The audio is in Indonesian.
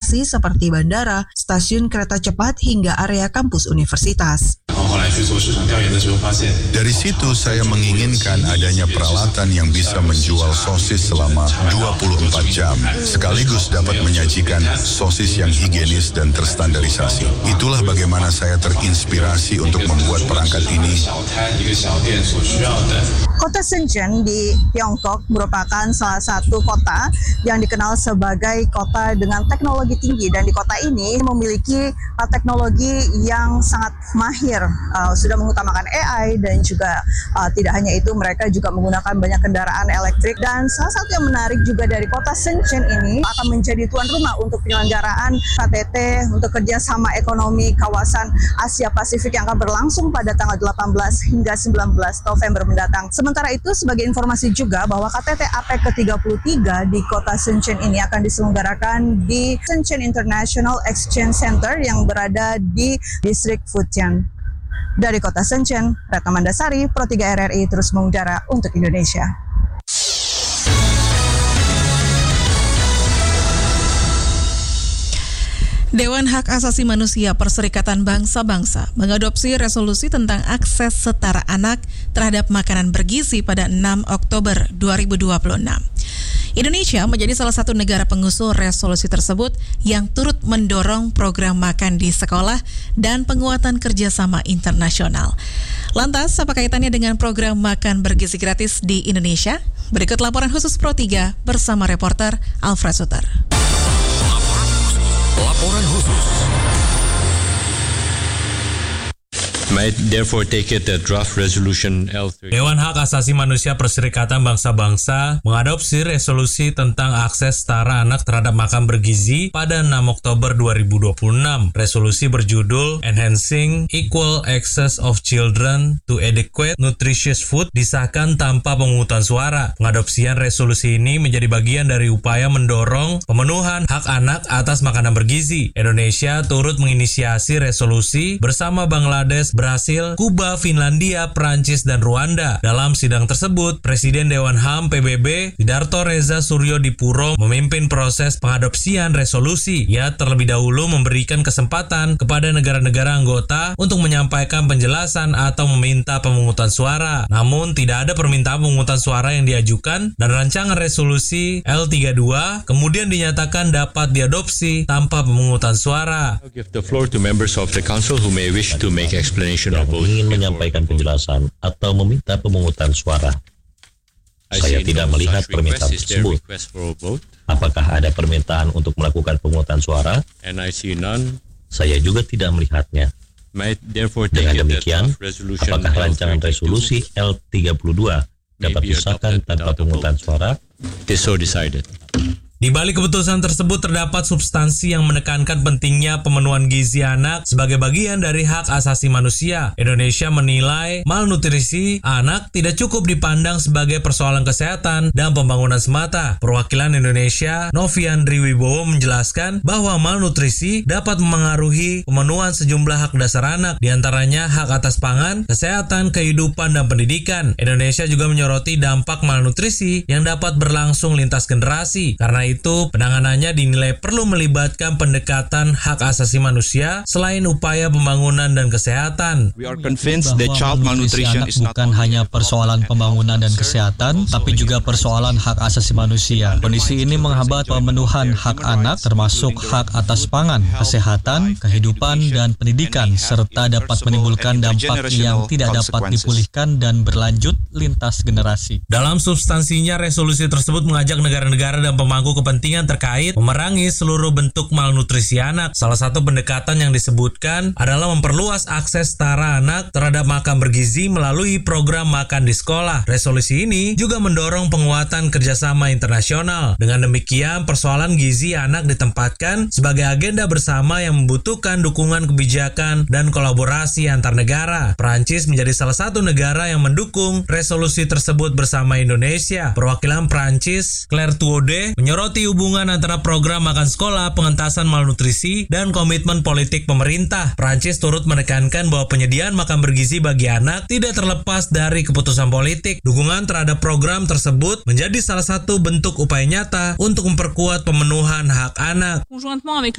transportasi seperti bandara, stasiun kereta cepat hingga area kampus universitas. Dari situ saya menginginkan adanya peralatan yang bisa menjual sosis selama 24 jam, sekaligus dapat menyajikan sosis yang higienis dan terstandarisasi. Itulah bagaimana saya terinspirasi untuk membuat perangkat ini. Kota Shenzhen di Tiongkok merupakan salah satu kota yang dikenal sebagai kota dengan teknologi tinggi, dan di kota ini memiliki teknologi yang sangat mahir, sudah mengutamakan AI, dan juga tidak hanya itu, mereka juga menggunakan banyak kendaraan elektrik. Dan salah satu yang menarik juga dari kota Shenzhen ini akan menjadi tuan rumah untuk penyelenggaraan KTT untuk kerjasama ekonomi kawasan Asia Pasifik yang akan berlangsung pada tanggal 18 hingga 19 November mendatang. Sementara itu, sebagai informasi juga bahwa KTT APEC ke-33 di kota Shenzhen ini akan diselenggarakan di Shenzhen International Exchange Center yang berada di distrik Futian. Dari kota Shenzhen, Retno Mandasari, Pro 3 RRI terus mengudara untuk Indonesia. Dewan Hak Asasi Manusia Perserikatan Bangsa-Bangsa mengadopsi resolusi tentang akses setara anak terhadap makanan bergizi pada 6 Oktober 2026. Indonesia menjadi salah satu negara pengusul resolusi tersebut yang turut mendorong program makan di sekolah dan penguatan kerjasama internasional. Lantas, apa kaitannya dengan program makan bergizi gratis di Indonesia? Berikut laporan khusus Pro 3 bersama reporter Alfred Suter. Laporan khusus. Might therefore take it that draft resolution L3. Dewan Hak Asasi Manusia Perserikatan Bangsa-Bangsa mengadopsi resolusi tentang akses setara anak terhadap makan bergizi pada 6 Oktober 2026. Resolusi berjudul Enhancing Equal Access of Children to Adequate Nutritious Food disahkan tanpa pemungutan suara. Pengadopsian resolusi ini menjadi bagian dari upaya mendorong pemenuhan hak anak atas makanan bergizi. Indonesia turut menginisiasi resolusi bersama Bangladesh, Brasil, Kuba, Finlandia, Prancis, dan Rwanda. Dalam sidang tersebut, Presiden Dewan HAM PBB, Sidarto Reza Suryodipuro, memimpin proses pengadopsian resolusi. Ia terlebih dahulu memberikan kesempatan kepada negara-negara anggota untuk menyampaikan penjelasan atau meminta pemungutan suara. Namun, tidak ada permintaan pemungutan suara yang diajukan, dan rancangan resolusi L32 kemudian dinyatakan dapat diadopsi tanpa pemungutan suara. I'll give the floor to members of the council who may wish to make explanation yang ingin menyampaikan penjelasan atau meminta pemungutan suara. Saya tidak melihat permintaan tersebut. Apakah ada permintaan untuk melakukan pemungutan suara? Saya juga tidak melihatnya. Dengan demikian, apakah rancangan resolusi L32 dapat disahkan tanpa pemungutan suara? Di balik keputusan tersebut terdapat substansi yang menekankan pentingnya pemenuhan gizi anak sebagai bagian dari hak asasi manusia. Indonesia menilai malnutrisi anak tidak cukup dipandang sebagai persoalan kesehatan dan pembangunan semata. Perwakilan Indonesia, Noviandri Wibowo, menjelaskan bahwa malnutrisi dapat memengaruhi pemenuhan sejumlah hak dasar anak, diantaranya hak atas pangan, kesehatan, kehidupan, dan pendidikan. Indonesia juga menyoroti dampak malnutrisi yang dapat berlangsung lintas generasi. Karena itu, penanganannya dinilai perlu melibatkan pendekatan hak asasi manusia selain upaya pembangunan dan kesehatan. We are convinced that child malnutrition is not bukan hanya persoalan pembangunan dan kesehatan, tapi juga persoalan hak asasi manusia. Kondisi ini menghambat pemenuhan hak anak, termasuk hak atas pangan, kesehatan, kehidupan, dan pendidikan, serta dapat menimbulkan dampak yang tidak dapat dipulihkan dan berlanjut lintas generasi. Dalam substansinya, resolusi tersebut mengajak negara-negara dan pemangku kepentingan terkait memerangi seluruh bentuk malnutrisi anak. Salah satu pendekatan yang disebutkan adalah memperluas akses setara anak terhadap makan bergizi melalui program makan di sekolah. Resolusi ini juga mendorong penguatan kerjasama internasional. Dengan demikian, persoalan gizi anak ditempatkan sebagai agenda bersama yang membutuhkan dukungan kebijakan dan kolaborasi antar negara. Prancis menjadi salah satu negara yang mendukung resolusi tersebut bersama Indonesia. Perwakilan Prancis, Claire Tuode, menyoroti hubungan antara program makan sekolah, pengentasan malnutrisi, dan komitmen politik pemerintah. Prancis turut menekankan bahwa penyediaan makan bergizi bagi anak tidak terlepas dari keputusan politik. Dukungan terhadap program tersebut menjadi salah satu bentuk upaya nyata untuk memperkuat pemenuhan hak anak.